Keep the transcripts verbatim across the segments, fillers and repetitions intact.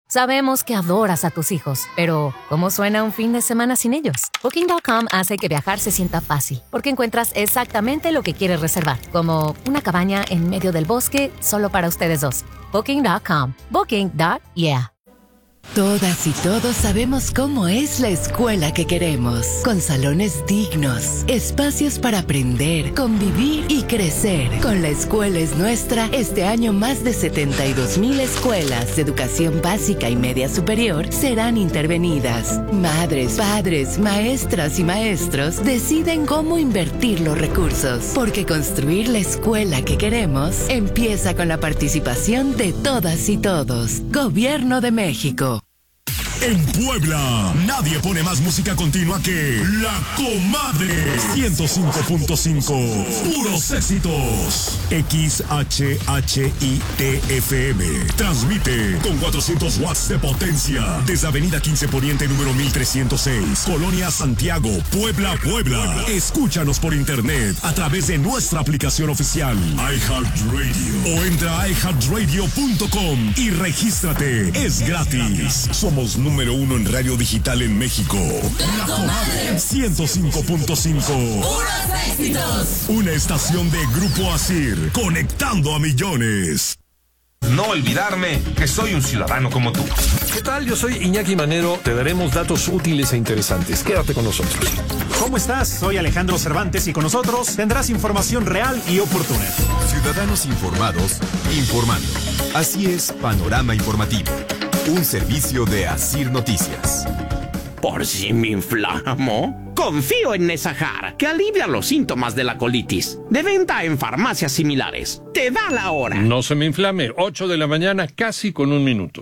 Sabemos que adoras a tus hijos, pero ¿cómo suena un fin de semana sin ellos? Booking punto com hace que viajar se sienta fácil, porque encuentras exactamente lo que quieres reservar, como una cabaña en medio del bosque solo para ustedes dos. Booking punto com. Booking. Yeah. Todas y todos sabemos cómo es la escuela que queremos, con salones dignos, espacios para aprender, convivir y crecer. Con La Escuela es Nuestra, este año más de setenta y dos mil escuelas de educación básica y media superior serán intervenidas. Madres, padres, maestras y maestros deciden cómo invertir los recursos, porque construir la escuela que queremos empieza con la participación de todas y todos. Gobierno de México. En Puebla, nadie pone más música continua que La Comadre. ciento cinco punto cinco, puros éxitos. X H H I T F M. Transmite con cuatrocientos watts de potencia desde Avenida quince Poniente número mil trescientos seis, Colonia Santiago, Puebla, Puebla. Escúchanos por internet a través de nuestra aplicación oficial iHeartRadio o entra a i heart radio punto com y regístrate. Es gratis. Somos número uno en radio digital en México. La Comadre ciento cinco punto cinco. ¡Puros éxitos! Una estación de Grupo Asir, conectando a millones. No olvidarme que soy un ciudadano como tú. ¿Qué tal? Yo soy Iñaki Manero. Te daremos datos útiles e interesantes. Quédate con nosotros. ¿Cómo estás? Soy Alejandro Cervantes y con nosotros tendrás información real y oportuna. Ciudadanos informados, informando. Así es, Panorama Informativo. Un servicio de Asir Noticias. Por si me inflamo, confío en Nesahar, que alivia los síntomas de la colitis. De venta en farmacias similares. Te da la hora. No se me inflame. ocho de la mañana, casi con un minuto.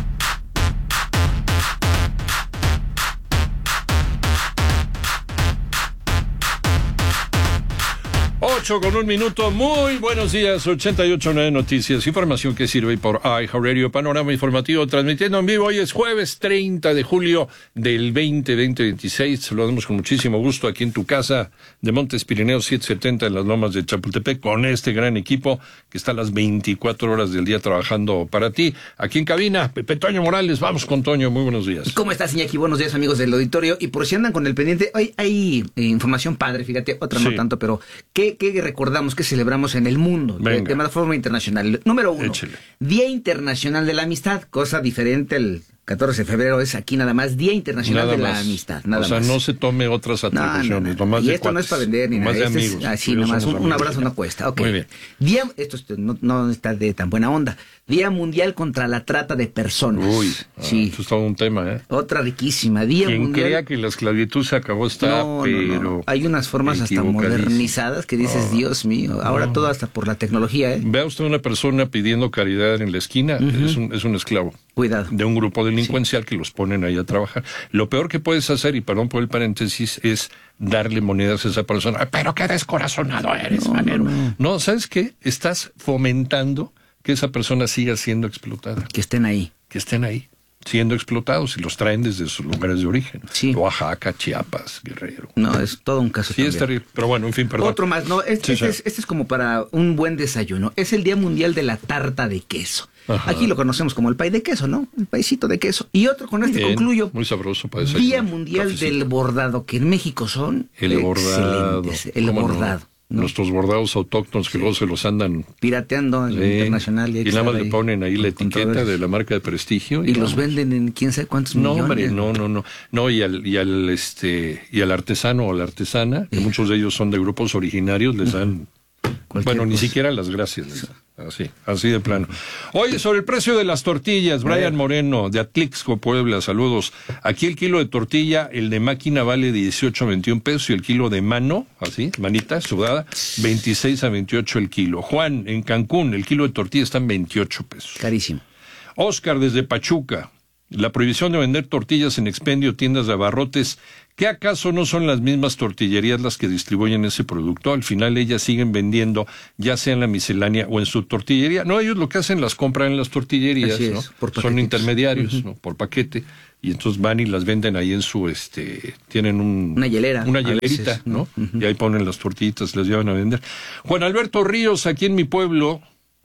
ocho con un minuto, muy buenos días, ochenta y ocho punto nueve Noticias, información que sirve por iHeartRadio, Panorama Informativo, transmitiendo en vivo. Hoy es jueves treinta de julio del veinte veintiséis, saludamos con muchísimo gusto aquí en tu casa de Montes Pirineos setecientos setenta en las Lomas de Chapultepec, con este gran equipo que está a las veinticuatro horas del día trabajando para ti. Aquí en cabina, Pepe Toño Morales, vamos con Toño, muy buenos días. ¿Cómo estás, Iñaki? Buenos días, amigos del auditorio, y por si andan con el pendiente, hoy hay eh, información padre, fíjate, otra sí. No tanto, pero ¿qué que recordamos, que celebramos en el mundo de, de forma internacional? Número uno, Échale. Día Internacional de la Amistad, cosa diferente. El catorce de febrero es aquí nada más Día Internacional nada de más. La Amistad, nada más. O sea, más. No se tome otras atribuciones, no, no, no. Nomás y de esto cuates, no es para vender ni nada, de este amigos, es así nomás, un, un abrazo no cuesta. Okay. Muy bien. Día, esto no, no está de tan buena onda. Día Mundial contra la Trata de Personas. Uy, sí. Ah, eso es todo un tema, ¿eh? Otra riquísima. Día Quien Mundial. crea que la esclavitud se acabó está, no, pero... No, no. Hay unas formas hasta modernizadas que dices, oh, Dios mío, ahora oh. todo hasta por la tecnología, ¿eh? Vea usted una persona pidiendo caridad en la esquina, uh-huh. es, un, es un esclavo. Cuidado. De un grupo delincuencial sí. que los ponen ahí a trabajar. Lo peor que puedes hacer, y perdón por el paréntesis, es darle monedas a esa persona. Pero qué descorazonado eres, no, manero. No, no. no, ¿sabes qué? Estás fomentando que esa persona siga siendo explotada. Que estén ahí. Que estén ahí, siendo explotados, y los traen desde sus lugares de origen. Sí. Oaxaca, Chiapas, Guerrero. No, es todo un caso Sí, también. es terrible. Pero bueno, en fin, perdón. Otro más, no, este, sí, este, es, este es como para un buen desayuno. Es el Día Mundial de la Tarta de Queso. Ajá. Aquí lo conocemos como el pay de queso, ¿no? El paisito de queso. Y otro, con este Bien, concluyo. Muy sabroso para desayunar. Día Mundial Cafecito. Del Bordado, que en México son el bordado. Excelentes. El bordado. No? ¿No? Nuestros bordados autóctonos que sí. luego se los andan pirateando en sí. internacional. Y, y nada más le ponen ahí la etiqueta de la marca de prestigio. Y, y los venden en quién sabe cuántos no, millones. Hombre, no, no, no. No, y al, y al este, y al artesano o la artesana, que sí. muchos de ellos son de grupos originarios, les dan Cualquier bueno, cosa. Ni siquiera las gracias. Sí. Así, así de plano. Oye, sobre el precio de las tortillas, Brian Moreno, de Atlixco, Puebla, saludos. Aquí el kilo de tortilla, el de máquina vale dieciocho a veintiún pesos y el kilo de mano, así, manita, sudada, veintiséis a veintiocho el kilo. Juan, en Cancún, el kilo de tortilla está en veintiocho pesos. Carísimo. Oscar, desde Pachuca, la prohibición de vender tortillas en expendio, tiendas de abarrotes, ¿qué acaso no son las mismas tortillerías las que distribuyen ese producto? Al final ellas siguen vendiendo, ya sea en la miscelánea o en su tortillería. No, ellos lo que hacen las compran en las tortillerías, es, ¿no? Por son intermediarios, uh-huh. ¿no? Por paquete, y entonces van y las venden ahí en su, este, tienen un... Una hielera. Una hielerita, veces, ¿no? Uh-huh. Y ahí ponen las tortillitas, las llevan a vender. Juan Alberto Ríos, aquí en mi pueblo,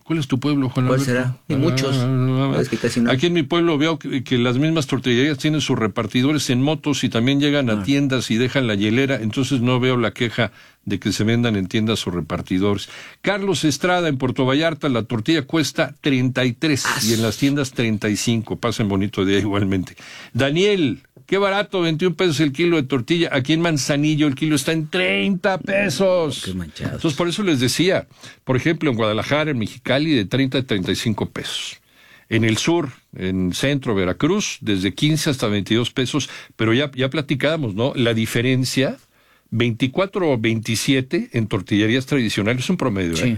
¿Cuál es tu pueblo, Juan ¿Cuál Alberto? será? Y ah, muchos. Ah, es que casi no. Aquí en mi pueblo veo que, que las mismas tortillerías tienen sus repartidores en motos y también llegan a ah. tiendas y dejan la hielera, entonces no veo la queja de que se vendan en tiendas o repartidores. Carlos Estrada, en Puerto Vallarta, la tortilla cuesta treinta y tres ah, y en las tiendas treinta y cinco. Pasen bonito día igualmente. Daniel, qué barato, veintiún pesos el kilo de tortilla. Aquí en Manzanillo el kilo está en treinta pesos. Qué manchado. Entonces por eso les decía, por ejemplo, en Guadalajara, en Mexicali, de treinta a treinta y cinco pesos. En el sur, en centro, Veracruz, desde quince hasta veintidós pesos, pero ya, ya platicábamos, ¿no? La diferencia, veinticuatro o veintisiete en tortillerías tradicionales, es un promedio, sí. ¿eh?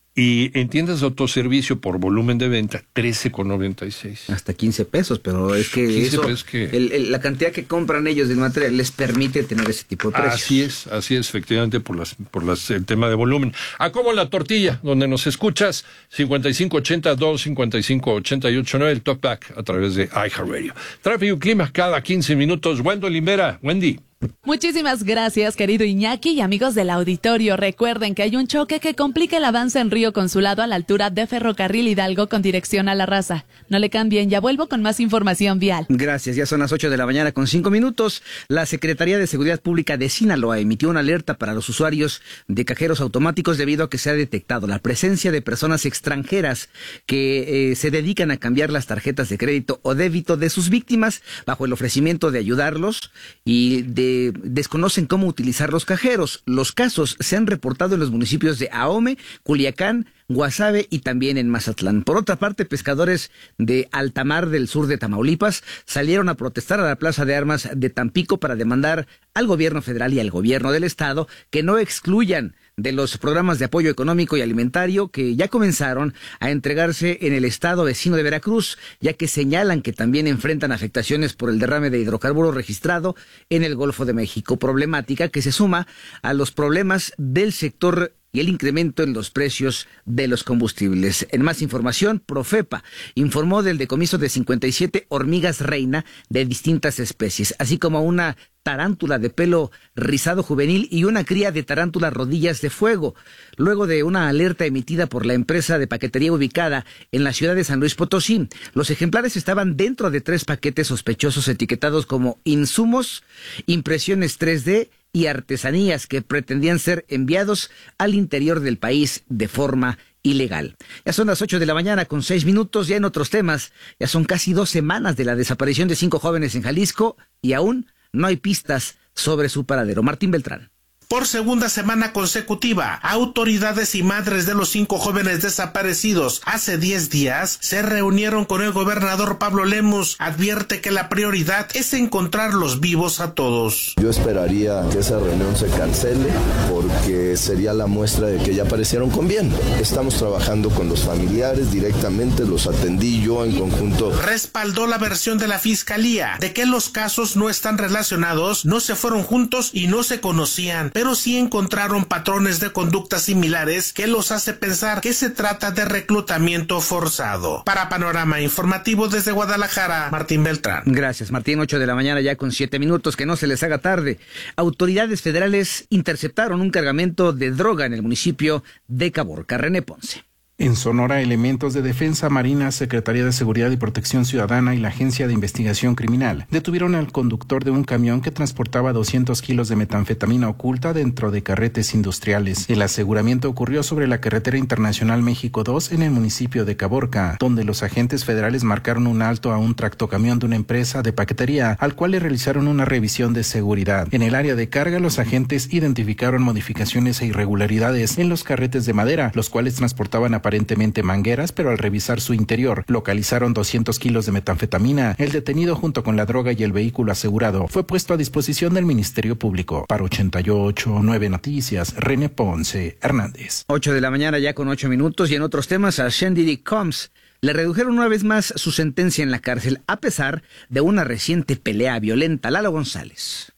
Y en tiendas de autoservicio por volumen de venta, trece con noventa y seis. Hasta quince pesos, pero es que eso, pesos que... El, el, la cantidad que compran ellos del material les permite tener ese tipo de precios. Así es, así es, efectivamente, por las, por las, el tema de volumen. ¿A cómo la tortilla? Donde nos escuchas, cincuenta y cinco ochenta y dos, cincuenta y cinco ochenta y ocho nueve, el Talkback a través de iHeartRadio. Tráfico y clima cada quince minutos. Wendell Limbera, Wendy. Muchísimas gracias, querido Iñaki, y amigos del auditorio. Recuerden que hay un choque que complica el avance en Río Consulado a la altura de Ferrocarril Hidalgo con dirección a La Raza. No le cambien, ya vuelvo con más información vial. Gracias, ya son las ocho de la mañana con cinco minutos. La Secretaría de Seguridad Pública de Sinaloa emitió una alerta para los usuarios de cajeros automáticos debido a que se ha detectado la presencia de personas extranjeras que eh, se dedican a cambiar las tarjetas de crédito o débito de sus víctimas bajo el ofrecimiento de ayudarlos y de desconocen cómo utilizar los cajeros. Los casos se han reportado en los municipios de Ahome, Culiacán, Guasave y también en Mazatlán. Por otra parte, pescadores de Altamar del sur de Tamaulipas salieron a protestar a la Plaza de Armas de Tampico para demandar al gobierno federal y al gobierno del estado que no excluyan de los programas de apoyo económico y alimentario que ya comenzaron a entregarse en el estado vecino de Veracruz, ya que señalan que también enfrentan afectaciones por el derrame de hidrocarburos registrado en el Golfo de México, problemática que se suma a los problemas del sector y el incremento en los precios de los combustibles. En más información, Profepa informó del decomiso de cincuenta y siete hormigas reina de distintas especies, así como una tarántula de pelo rizado juvenil y una cría de tarántula rodillas de fuego, luego de una alerta emitida por la empresa de paquetería ubicada en la ciudad de San Luis Potosí. Los ejemplares estaban dentro de tres paquetes sospechosos etiquetados como insumos, impresiones tres D y artesanías que pretendían ser enviados al interior del país de forma ilegal. Ya son las ocho de la mañana con seis minutos, ya en otros temas, ya son casi dos semanas de la desaparición de cinco jóvenes en Jalisco y aún no hay pistas sobre su paradero. Martín Beltrán. Por segunda semana consecutiva, autoridades y madres de los cinco jóvenes desaparecidos hace diez días se reunieron con el gobernador Pablo Lemus. Advierte que la prioridad es encontrarlos vivos a todos. Yo esperaría que esa reunión se cancele porque sería la muestra de que ya aparecieron con bien. Estamos trabajando con los familiares directamente, los atendí yo en conjunto. Respaldó la versión de la fiscalía de que los casos no están relacionados, no se fueron juntos y no se conocían, pero sí encontraron patrones de conducta similares que los hace pensar que se trata de reclutamiento forzado. Para Panorama Informativo desde Guadalajara, Martín Beltrán. Gracias, Martín. Ocho de la mañana ya con siete minutos, que no se les haga tarde. Autoridades federales interceptaron un cargamento de droga en el municipio de Caborca. René Ponce. En Sonora, elementos de Defensa Marina, Secretaría de Seguridad y Protección Ciudadana y la Agencia de Investigación Criminal detuvieron al conductor de un camión que transportaba doscientos kilos de metanfetamina oculta dentro de carretes industriales. El aseguramiento ocurrió sobre la carretera internacional México dos en el municipio de Caborca, donde los agentes federales marcaron un alto a un tractocamión de una empresa de paquetería, al cual le realizaron una revisión de seguridad. En el área de carga, los agentes identificaron modificaciones e irregularidades en los carretes de madera, los cuales transportaban a aparentemente mangueras, pero al revisar su interior, localizaron doscientos kilos de metanfetamina. El detenido, junto con la droga y el vehículo asegurado, fue puesto a disposición del Ministerio Público. Para ochenta y ocho nueve Noticias, René Ponce Hernández. Ocho de la mañana ya con ocho minutos, y en otros temas, a Shendiri Combs le redujeron una vez más su sentencia en la cárcel a pesar de una reciente pelea violenta. Lalo González.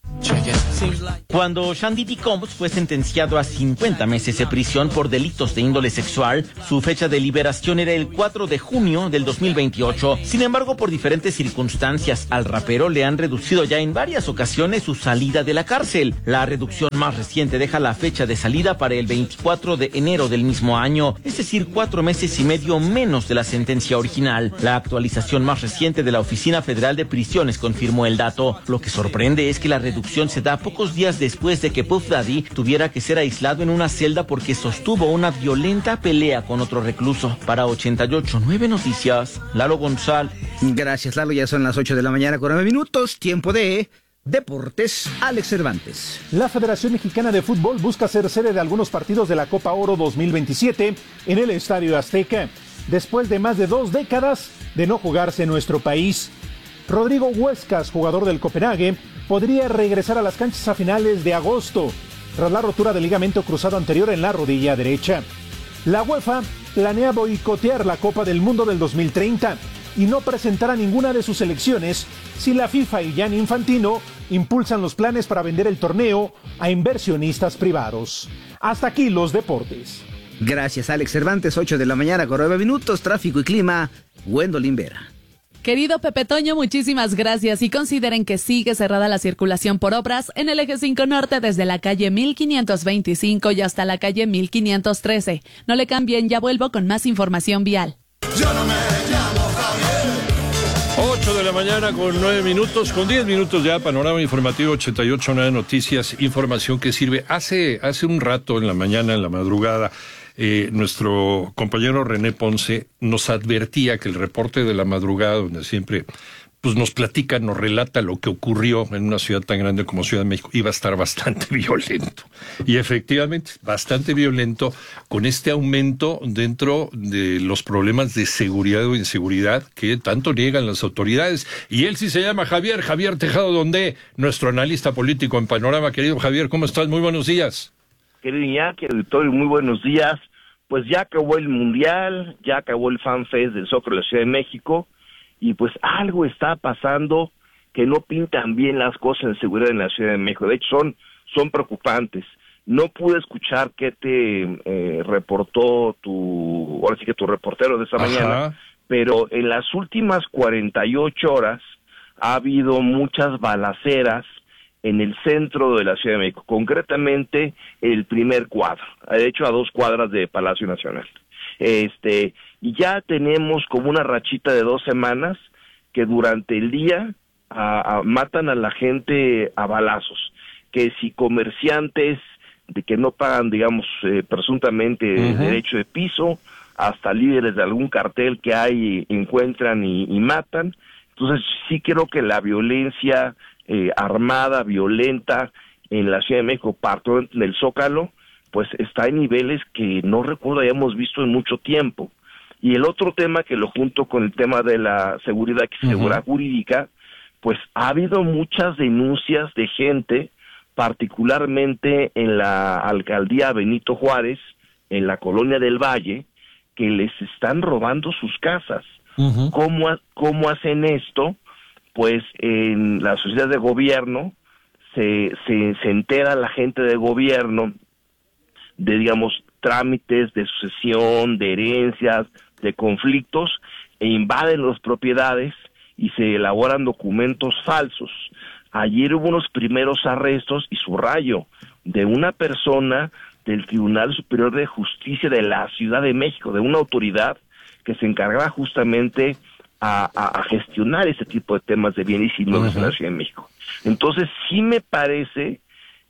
Cuando Shandy D. Combs fue sentenciado a cincuenta meses de prisión por delitos de índole sexual, su fecha de liberación era el cuatro de junio del dos mil veintiocho. Sin embargo, por diferentes circunstancias, al rapero le han reducido ya en varias ocasiones su salida de la cárcel. La reducción más reciente deja la fecha de salida para el veinticuatro de enero del mismo año, es decir, cuatro meses y medio menos de la sentencia original. La actualización más reciente de la Oficina Federal de Prisiones confirmó el dato. Lo que sorprende es que la reducción se da pocos días después de que Puff Daddy tuviera que ser aislado en una celda porque sostuvo una violenta pelea con otro recluso. Para ochenta y ocho punto nueve Noticias, Lalo González. Gracias, Lalo. Ya son las ocho de la mañana con nueve minutos. Tiempo de Deportes. Alex Cervantes. La Federación Mexicana de Fútbol busca ser sede de algunos partidos de la Copa Oro dos mil veintisiete en el Estadio Azteca, después de más de dos décadas de no jugarse en nuestro país. Rodrigo Huescas, jugador del Copenhague, podría regresar a las canchas a finales de agosto, tras la rotura del ligamento cruzado anterior en la rodilla derecha. La UEFA planea boicotear la Copa del Mundo del dos mil treinta y no presentar a ninguna de sus selecciones si la FIFA y Gianni Infantino impulsan los planes para vender el torneo a inversionistas privados. Hasta aquí los deportes. Gracias, Alex Cervantes. ocho de la mañana con nueve minutos. Tráfico y clima, Gwendolyn Vera. Querido Pepe Toño, muchísimas gracias y consideren que sigue cerrada la circulación por obras en el eje cinco Norte desde la calle mil quinientos veinticinco y hasta la calle mil quinientos trece. No le cambien, ya vuelvo con más información vial. Yo no me llamo Javier. ocho de la mañana con nueve minutos, con diez minutos ya, panorama informativo ochenta y ocho punto nueve Noticias, información que sirve. Hace, hace un rato en la mañana, en la madrugada, Eh, nuestro compañero René Ponce nos advertía que el reporte de la madrugada, donde siempre pues nos platica, nos relata lo que ocurrió en una ciudad tan grande como Ciudad de México, iba a estar bastante violento. Y efectivamente, bastante violento, con este aumento dentro de los problemas de seguridad o inseguridad que tanto niegan las autoridades. Y él sí se llama Javier, Javier Tejado Donde, nuestro analista político en Panorama. Querido Javier, ¿cómo estás? Muy buenos días. Querido Iñaki, auditorio, muy buenos días. Pues ya acabó el Mundial, ya acabó el Fan Fest del Soccer de la Ciudad de México, y pues algo está pasando que no pintan bien las cosas en seguridad en la Ciudad de México. De hecho, son, son preocupantes. No pude escuchar qué te eh, reportó tu, ahora sí que tu reportero de esta Ajá. mañana, pero en las últimas cuarenta y ocho horas ha habido muchas balaceras en el centro de la Ciudad de México, concretamente el primer cuadro, de hecho a dos cuadras de Palacio Nacional. Este, y ya tenemos como una rachita de dos semanas que durante el día a, a, matan a la gente a balazos, que si comerciantes de que no pagan, digamos, eh, presuntamente uh-huh. derecho de piso, hasta líderes de algún cartel que hay encuentran y, y matan. Entonces sí creo que la violencia Eh, armada, violenta en la Ciudad de México, parto del Zócalo, pues está en niveles que no recuerdo hayamos visto en mucho tiempo. Y el otro tema que lo junto con el tema de la seguridad, que es seguridad uh-huh. jurídica, pues ha habido muchas denuncias de gente, particularmente en la alcaldía Benito Juárez, en la colonia del Valle, que les están robando sus casas. Uh-huh. ¿Cómo, cómo hacen esto? Pues en la sociedad de gobierno se, se, se entera la gente de gobierno de, digamos, trámites de sucesión, de herencias, de conflictos, e invaden las propiedades y se elaboran documentos falsos. Ayer hubo unos primeros arrestos, y subrayo, de una persona del Tribunal Superior de Justicia de la Ciudad de México, de una autoridad que se encargaba justamente A, a, a gestionar ese tipo de temas de bienes inmuebles uh-huh. en la Ciudad de México. Entonces sí me parece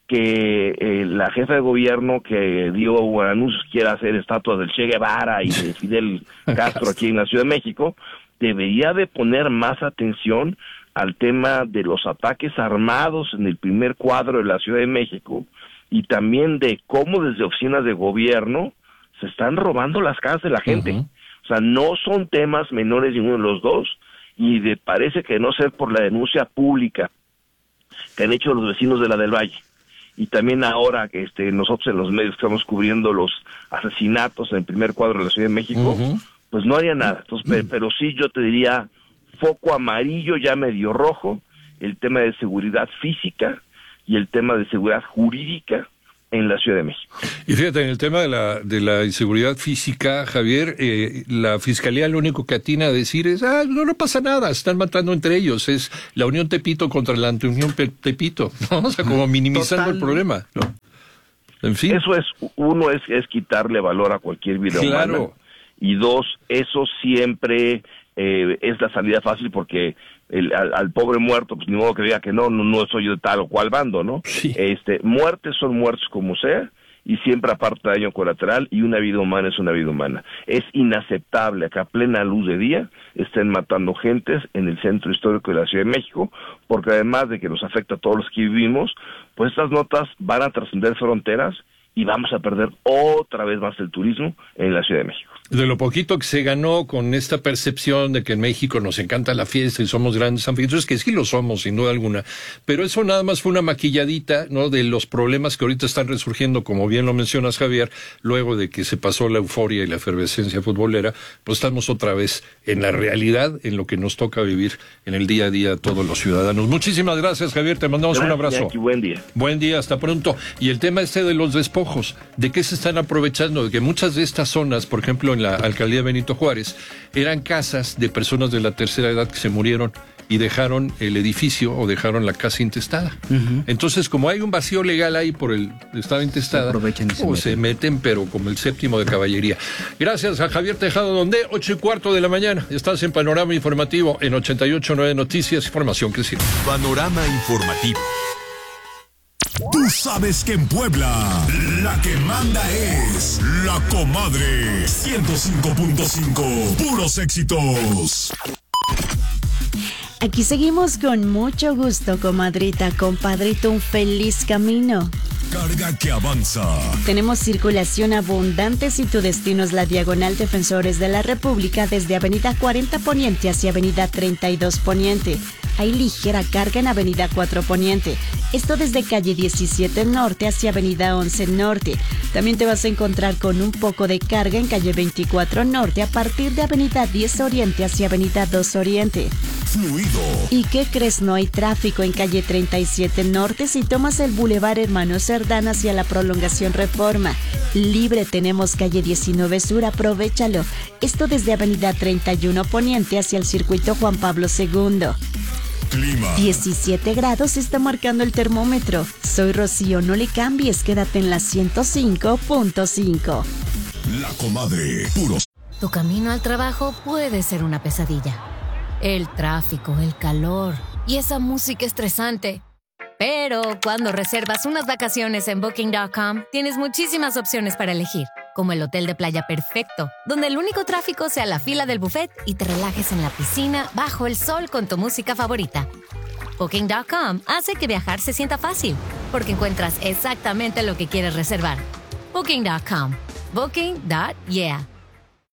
que eh, la jefa de gobierno que dio anuncios quiere hacer estatuas del Che Guevara y de Fidel Castro aquí en la Ciudad de México, debería de poner más atención al tema de los ataques armados en el primer cuadro de la Ciudad de México, y también de cómo desde oficinas de gobierno se están robando las casas de la gente. Uh-huh. O sea, no son temas menores ninguno de los dos, y de, parece que no ser por la denuncia pública que han hecho los vecinos de la del Valle, y también ahora que este, nosotros en los medios estamos cubriendo los asesinatos en el primer cuadro de la Ciudad de México, uh-huh. pues no haría nada. Entonces, uh-huh. pero sí yo te diría foco amarillo, ya medio rojo, el tema de seguridad física, y el tema de seguridad jurídica en la Ciudad de México. Y fíjate, en el tema de la de la inseguridad física, Javier, eh, la Fiscalía lo único que atina a decir es, ah, no, no pasa nada, están matando entre ellos, es la Unión Tepito contra la Antiunión Tepito, ¿no? O sea, como minimizando Total. el problema, ¿no? En fin. Eso es, uno es, es quitarle valor a cualquier vida claro. humana, y dos, eso siempre eh, es la salida fácil porque El, al, al pobre muerto, pues ni modo que diga que no, no, no soy yo de tal o cual bando, ¿no? Sí. Este, muertes son muertes como sea, y siempre aparte daño colateral, y una vida humana es una vida humana. Es inaceptable que a plena luz de día estén matando gentes en el centro histórico de la Ciudad de México, porque además de que nos afecta a todos los que vivimos, pues estas notas van a trascender fronteras y vamos a perder otra vez más el turismo en la Ciudad de México. De lo poquito que se ganó con esta percepción de que en México nos encanta la fiesta y somos grandes anfitriones, que sí lo somos, sin duda alguna, pero eso nada más fue una maquilladita, ¿no?, de los problemas que ahorita están resurgiendo, como bien lo mencionas, Javier, luego de que se pasó la euforia y la efervescencia futbolera, pues estamos otra vez en la realidad, en lo que nos toca vivir en el día a día a todos los ciudadanos. Muchísimas gracias, Javier, te mandamos gracias, un abrazo. Jackie, buen día. Buen día, hasta pronto. Y el tema este de los despojos, ¿de qué se están aprovechando? De que muchas de estas zonas, por ejemplo, en la alcaldía Benito Juárez, eran casas de personas de la tercera edad que se murieron y dejaron el edificio o dejaron la casa intestada. Uh-huh. Entonces, como hay un vacío legal ahí por el estado intestada, se, o se meten, pero como el séptimo de caballería. Gracias a Javier Tejado Donde, ocho y cuarto de la mañana. Estás en Panorama Informativo en ochenta y ocho punto nueve Noticias, información que sirve. Panorama Informativo. Tú sabes que en Puebla la que manda es La Comadre. ciento cinco punto cinco, puros éxitos. Aquí seguimos con mucho gusto, comadrita, compadrito, un feliz camino. Carga que avanza. Tenemos circulación abundante si tu destino es la Diagonal Defensores de la República desde Avenida cuarenta Poniente hacia Avenida treinta y dos Poniente. Hay ligera carga en Avenida cuatro Poniente. Esto desde calle diecisiete Norte hacia Avenida once Norte. También te vas a encontrar con un poco de carga en calle veinticuatro Norte a partir de Avenida diez Oriente hacia Avenida dos Oriente. Fluido. ¿Y qué crees? No hay tráfico en calle treinta y siete Norte si tomas el Boulevard Hermano Cerdán hacia la prolongación Reforma. Libre tenemos calle diecinueve Sur, aprovéchalo. Esto desde Avenida treinta y uno Poniente hacia el circuito Juan Pablo segundo. Clima. diecisiete grados está marcando el termómetro. Soy Rocío, no le cambies, quédate en la ciento cinco punto cinco. La Comadre, puros. Tu camino al trabajo puede ser una pesadilla. El tráfico, el calor y esa música estresante. Pero cuando reservas unas vacaciones en Booking punto com, tienes muchísimas opciones para elegir, como el hotel de playa perfecto, donde el único tráfico sea la fila del buffet y te relajes en la piscina bajo el sol con tu música favorita. Booking punto com hace que viajar se sienta fácil, porque encuentras exactamente lo que quieres reservar. Booking punto com. Booking punto yeah.